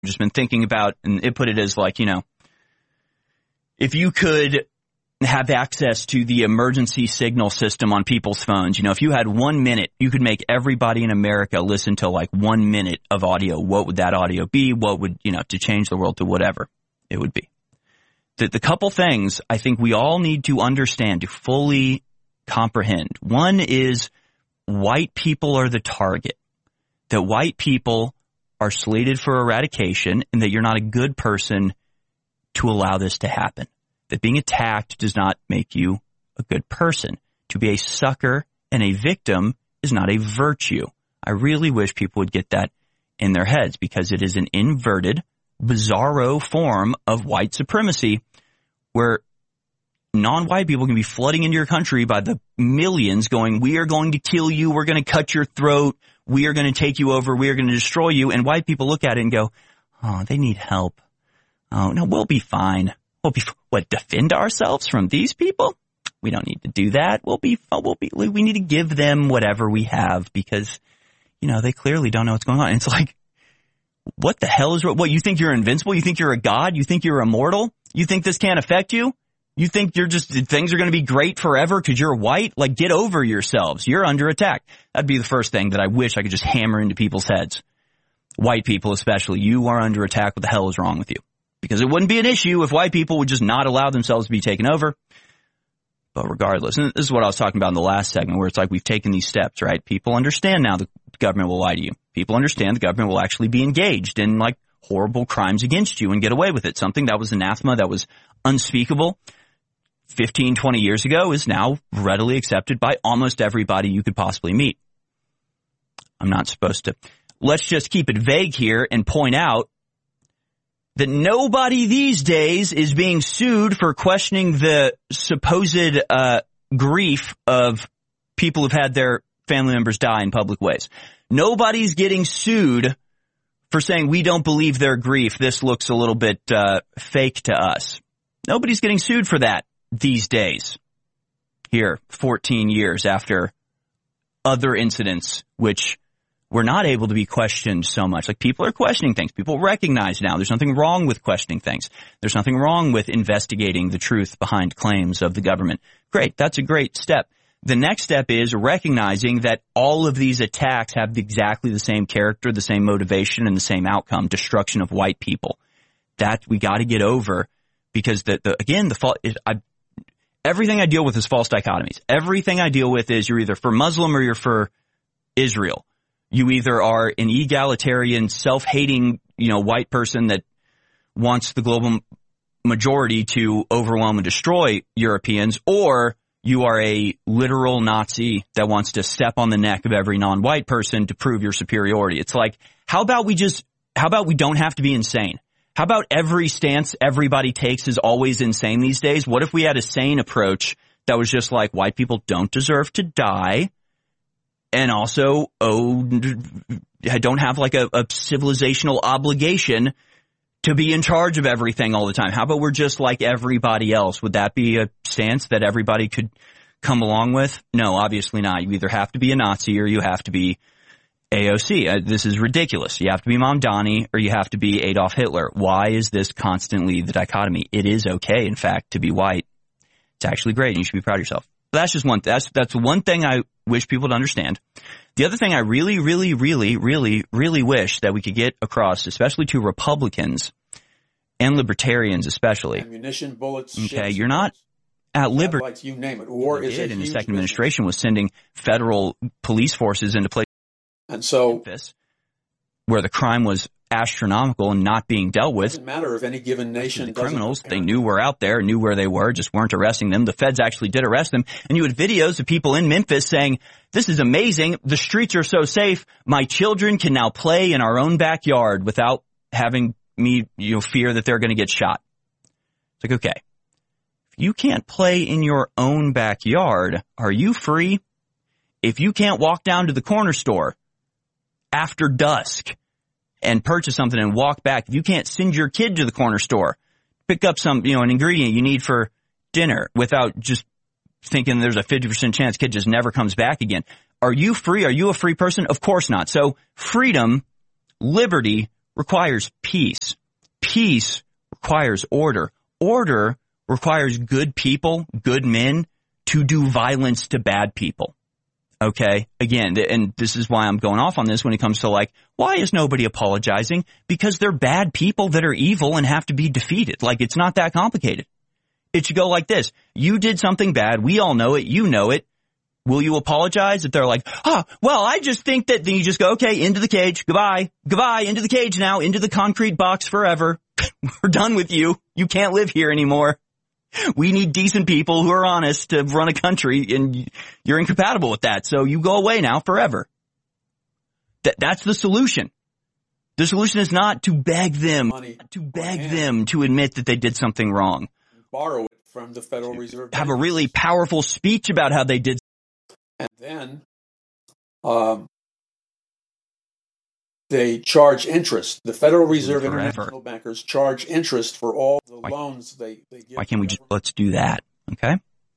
just been thinking about, and it put it as like, if you could have access to the emergency signal system on people's phones, if you had 1 minute, you could make everybody in America listen to like 1 minute of audio. What would that audio be? What would, to change the world to whatever it would be? The couple things I think we all need to understand to fully comprehend. One is white people are the target, that white people are slated for eradication, and that you're not a good person to allow this to happen. That being attacked does not make you a good person. To be a sucker and a victim is not a virtue. I really wish people would get that in their heads, because it is an inverted, bizarro form of white supremacy where non-white people can be flooding into your country by the millions going, we are going to kill you, we're going to cut your throat, we are going to take you over, we are going to destroy you. And white people look at it and go, oh, they need help. Oh, no, we'll be fine. What, defend ourselves from these people? We don't need to do that. We need to give them whatever we have, because, they clearly don't know what's going on. And it's like, what the hell is, what, you think you're invincible? You think you're a god? You think you're immortal? You think this can't affect you? You think things are going to be great forever because you're white? Like, get over yourselves. You're under attack. That'd be the first thing that I wish I could just hammer into people's heads. White people especially, you are under attack. What the hell is wrong with you? Because it wouldn't be an issue if white people would just not allow themselves to be taken over. But regardless, and this is what I was talking about in the last segment, where it's like we've taken these steps, right? People understand now the government will lie to you. People understand the government will actually be engaged in like horrible crimes against you and get away with it. Something that was anathema, that was unspeakable 15, 20 years ago is now readily accepted by almost everybody you could possibly meet. I'm not supposed to. Let's just keep it vague here and point out that nobody these days is being sued for questioning the supposed grief of people who've had their family members die in public ways. Nobody's getting sued for saying we don't believe their grief. This looks a little bit fake to us. Nobody's getting sued for that these days. Here, 14 years after other incidents which were not able to be questioned so much. Like, people are questioning things. People recognize now there's nothing wrong with questioning things. There's nothing wrong with investigating the truth behind claims of the government. Great. That's a great step. The next step is recognizing that all of these attacks have exactly the same character, the same motivation, and the same outcome: destruction of white people. That we got to get over, because everything I deal with is false dichotomies. Everything I deal with is you're either for Muslim or you're for Israel. You either are an egalitarian, self-hating, white person that wants the global majority to overwhelm and destroy Europeans, or you are a literal Nazi that wants to step on the neck of every non-white person to prove your superiority. It's like, how about we don't have to be insane? How about every stance everybody takes is always insane these days? What if we had a sane approach that was just like, white people don't deserve to die, and also don't have like a civilizational obligation to be in charge of everything all the time? How about we're just like everybody else? Would that be a stance that everybody could come along with? No, obviously not. You either have to be a Nazi or you have to be AOC. This is ridiculous. You have to be Mamdani or you have to be Adolf Hitler. Why is this constantly the dichotomy? It is okay, in fact, to be white. It's actually great, and you should be proud of yourself. But that's just that's one thing I wish people to understand. The other thing I really, really, really, really, really wish that we could get across, especially to Republicans and libertarians especially. Ammunition, bullets, okay, you're not at liberty. You name it. War is in the second administration was sending federal police forces into places, and so Memphis, where the crime was astronomical and not being dealt with. It doesn't matter if any given nation, the criminals, they knew were out there, knew where they were, just weren't arresting them. The feds actually did arrest them. And you had videos of people in Memphis saying, this is amazing. The streets are so safe. My children can now play in our own backyard without having me, fear that they're going to get shot. It's like, okay, if you can't play in your own backyard, are you free? If you can't walk down to the corner store after dusk and purchase something and walk back, if you can't send your kid to the corner store, pick up some, an ingredient you need for dinner without just thinking there's a 50% chance kid just never comes back again, are you free? Are you a free person? Of course not. So freedom, liberty, requires peace. Peace requires order. Order requires good people, good men, to do violence to bad people. Okay? Again, and this is why I'm going off on this when it comes to like, why is nobody apologizing? Because they're bad people that are evil and have to be defeated. Like, it's not that complicated. It should go like this. You did something bad. We all know it. You know it. Will you apologize? If they're like, well, I just think that, then you just go, okay, into the cage. Goodbye. Goodbye. Into the cage now. Into the concrete box forever. We're done with you. You can't live here anymore. We need decent people who are honest to run a country, and you're incompatible with that. So you go away now forever. That's the solution. The solution is not to beg them, to admit that they did something wrong. Borrow it from the Federal Reserve. Have a really powerful speech about how they did. And then they charge interest. The Federal Reserve International Bankers charge interest for all the loans they give. Why can't we just, let's do that, okay?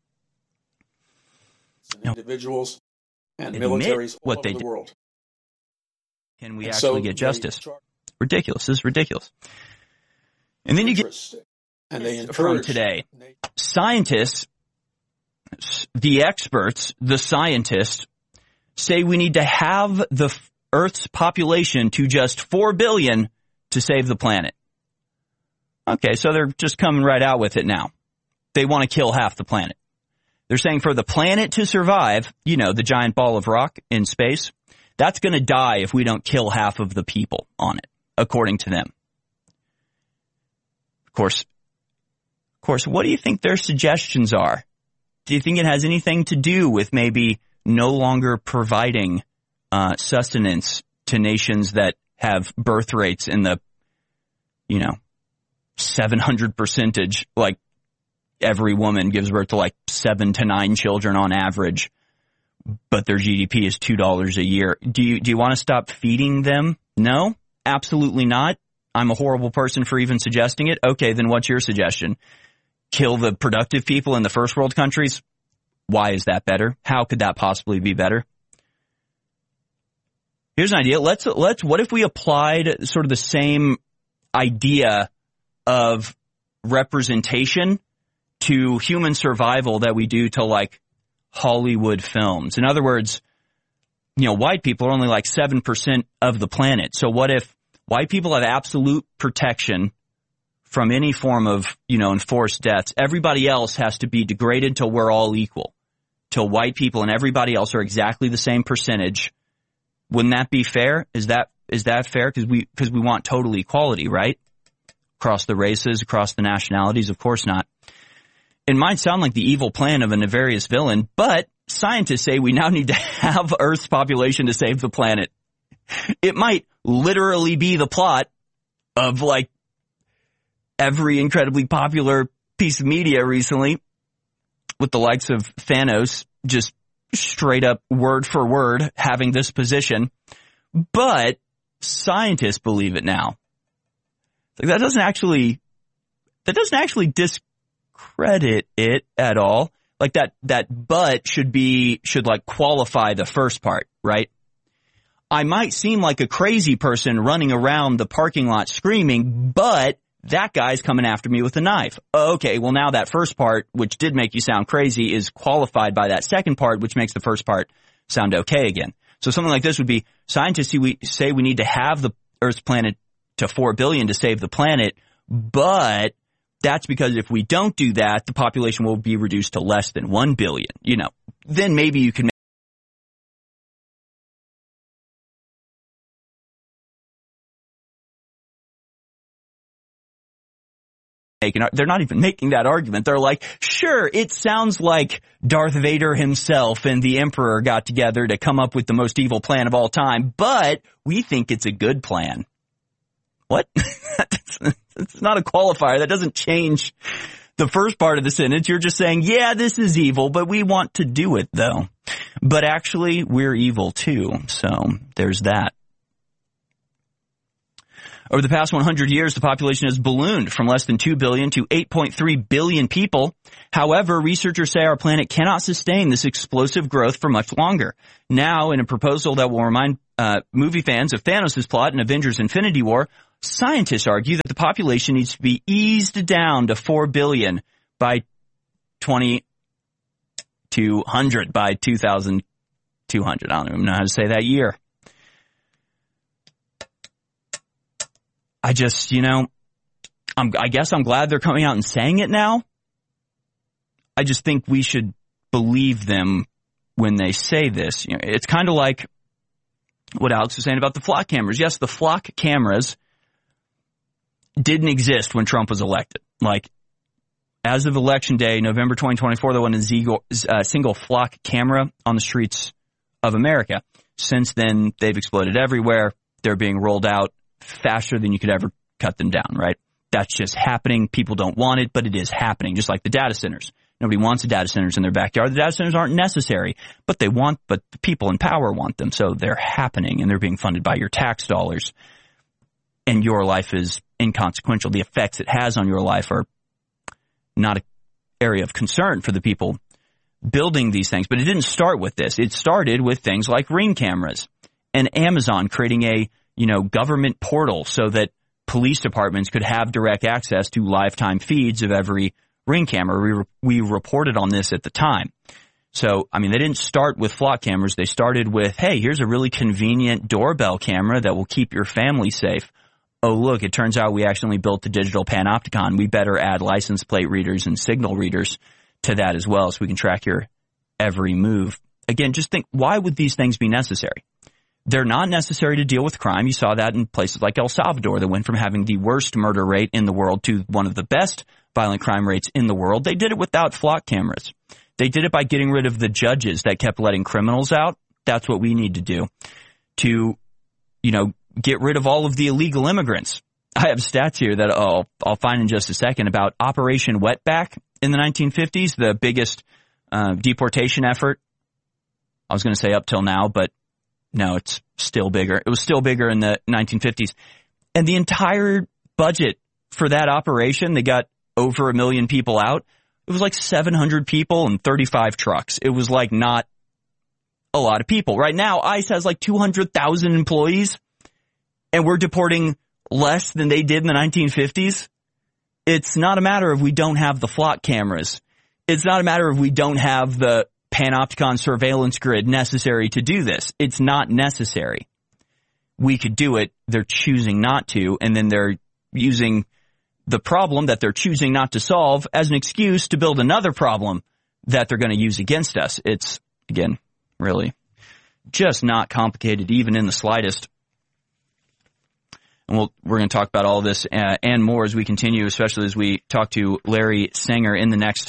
Individuals and militaries all over the world. Can we actually get justice? Ridiculous. This is ridiculous. And then you get, and they from today, scientists, the experts, the scientists, say we need to have the Earth's population to just 4 billion to save the planet. Okay, so they're just coming right out with it now. They want to kill half the planet. They're saying for the planet to survive, you know, the giant ball of rock in space, that's going to die if we don't kill half of the people on it, according to them. Of course, what do you think their suggestions are? Do you think it has anything to do with maybe no longer providing sustenance to nations that have birth rates in the, 700%, like every woman gives birth to like 7 to 9 children on average, but their GDP is $2 a year. Do you want to stop feeding them? No, absolutely not. I'm a horrible person for even suggesting it. Okay, then what's your suggestion? Kill the productive people in the first world countries? Why is that better? How could that possibly be better? Here's an idea. Let's what if we applied sort of the same idea of representation to human survival that we do to like Hollywood films? In other words, white people are only like 7% of the planet. So what if white people have absolute protection from any form of, enforced deaths? Everybody else has to be degraded till we're all equal. Till white people and everybody else are exactly the same percentage. Wouldn't that be fair? Is that fair? Because we want total equality, right? Across the races, across the nationalities, of course not. It might sound like the evil plan of a nefarious villain, but scientists say we now need to have Earth's population to save the planet. It might literally be the plot of like every incredibly popular piece of media recently, with the likes of Thanos just straight up word for word having this position. But scientists believe it now. Like that doesn't actually discredit it at all. Like that but should like qualify the first part, right? I might seem like a crazy person running around the parking lot screaming, but that guy's coming after me with a knife. Okay, well now that first part, which did make you sound crazy, is qualified by that second part, which makes the first part sound okay again. So something like this would be, scientists say we need to have the Earth's planet to 4 billion to save the planet, but that's because if we don't do that, the population will be reduced to less than 1 billion. Then maybe you can they're not even making that argument. They're like, sure, it sounds like Darth Vader himself and the Emperor got together to come up with the most evil plan of all time, but we think it's a good plan. What? It's not a qualifier. That doesn't change the first part of the sentence. You're just saying, yeah, this is evil, but we want to do it, though. But actually, we're evil, too. So there's that. Over the past 100 years, the population has ballooned from less than 2 billion to 8.3 billion people. However, researchers say our planet cannot sustain this explosive growth for much longer. Now, in a proposal that will remind movie fans of Thanos' plot in Avengers Infinity War, scientists argue that the population needs to be eased down to 4 billion by 2200, by 2200. I don't even know how to say that year. I just, I guess I'm glad they're coming out and saying it now. I just think we should believe them when they say this. It's kind of like what Alex was saying about the flock cameras. Yes, the flock cameras didn't exist when Trump was elected. Like, as of Election Day, November 2024, there wasn't a single flock camera on the streets of America. Since then, they've exploded everywhere. They're being rolled out faster than you could ever cut them down, right? That's just happening. People don't want it, but it is happening, just like the data centers. Nobody wants the data centers in their backyard. The data centers aren't necessary, but the people in power want them, so they're happening, and they're being funded by your tax dollars. And your life is inconsequential. The effects it has on your life are not an area of concern for the people building these things. But it didn't start with this. It started with things like Ring cameras and Amazon creating a government portal so that police departments could have direct access to lifetime feeds of every Ring camera. We reported on this at the time. So, they didn't start with flock cameras. They started with, hey, here's a really convenient doorbell camera that will keep your family safe. Oh, look, it turns out we accidentally built the digital panopticon. We better add license plate readers and signal readers to that as well so we can track your every move. Again, just think, why would these things be necessary? They're not necessary to deal with crime. You saw that in places like El Salvador that went from having the worst murder rate in the world to one of the best violent crime rates in the world. They did it without flock cameras. They did it by getting rid of the judges that kept letting criminals out. That's what we need to do to, get rid of all of the illegal immigrants. I have stats here that I'll find in just a second about Operation Wetback in the 1950s, the biggest deportation effort. I was going to say up till now, but no, it's still bigger. It was still bigger in the 1950s. And the entire budget for that operation, they got over 1 million people out. It was like 700 people and 35 trucks. It was like not a lot of people. Right now, ICE has like 200,000 employees, and we're deporting less than they did in the 1950s. It's not a matter of we don't have the flock cameras. It's not a matter of we don't have the panopticon surveillance grid necessary to do this. It's not necessary. We could do it. They're choosing not to, and then they're using the problem that they're choosing not to solve as an excuse to build another problem that they're going to use against us. It's, again, really just not complicated, even in the slightest. And we're going to talk about all this and more as we continue, especially as we talk to Larry Sanger in the next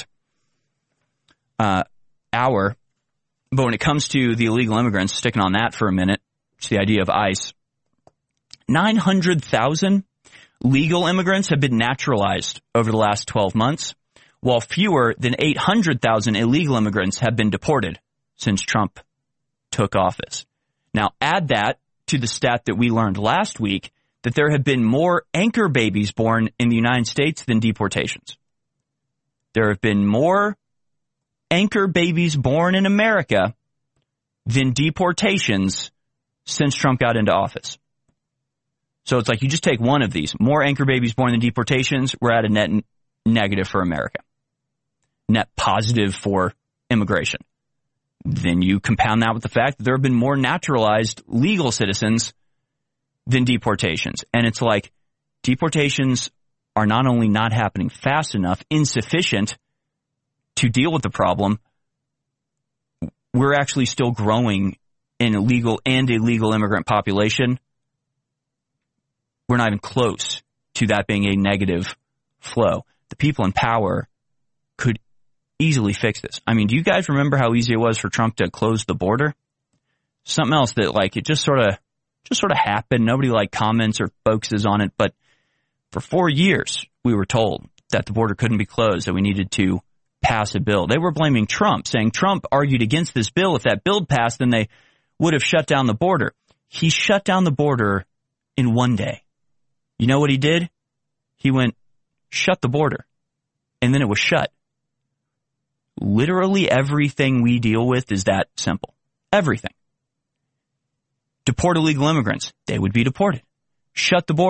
hour. But when it comes to the illegal immigrants, sticking on that for a minute, it's the idea of ICE. 900,000 legal immigrants have been naturalized over the last 12 months, while fewer than 800,000 illegal immigrants have been deported since Trump took office. Now, add that to the stat that we learned last week, that there have been more anchor babies born in the United States than deportations. There have been more anchor babies born in America than deportations since Trump got into office. So it's like you just take one of these. More anchor babies born than deportations, we're at a net negative for America. Net positive for immigration. Then you compound that with the fact that there have been more naturalized legal citizens than deportations. And it's like deportations are not only not happening fast enough, insufficient to deal with the problem, we're actually still growing in a legal and illegal immigrant population. We're not even close to that being a negative flow. The people in power could easily fix this. Do you guys remember how easy it was for Trump to close the border? Something else that it just sort of happened. Nobody comments or focuses on it. But for 4 years, we were told that the border couldn't be closed, that we needed to pass a bill. They were blaming Trump, saying Trump argued against this bill. If that bill passed, then they would have shut down the border. He shut down the border in one day. You know what he did? He went, shut the border. And then it was shut. Literally everything we deal with is that simple. Everything. Deport illegal immigrants. They would be deported. Shut the border.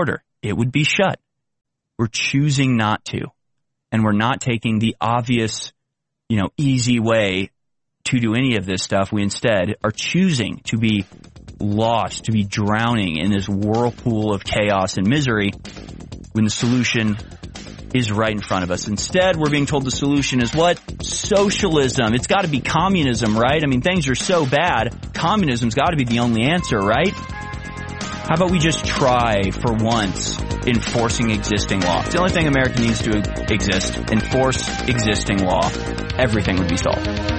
it would be shut. We're choosing not to. And we're not taking the obvious, easy way to do any of this stuff. We instead are choosing to be lost, to be drowning in this whirlpool of chaos and misery when the solution is right in front of us. Instead, we're being told the solution is what? Socialism. It's got to be communism, right? I mean, things are so bad. Communism's got to be the only answer, right? How about we just try for once enforcing existing law? It's the only thing America needs to exist. Enforce existing law. Everything would be solved.